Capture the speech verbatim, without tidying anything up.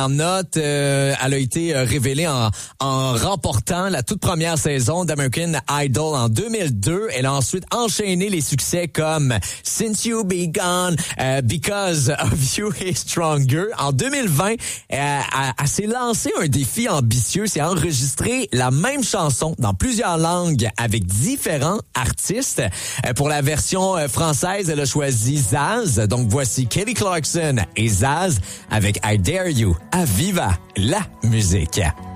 En note, euh, elle a été euh, révélée en, en remportant la toute première saison d'American Idol en deux mille deux. Elle a ensuite enchaîné les succès comme Since You Be Gone, euh, Because of You et Stronger. En deux mille vingt, elle, elle, elle s'est lancée un défi ambitieux, c'est enregistrer la même chanson dans plusieurs langues avec différents artistes. Euh, pour la version euh, française, elle a choisi Zaz. Donc voici Kelly Clarkson et Zaz avec I Dare You. À Viva la musique.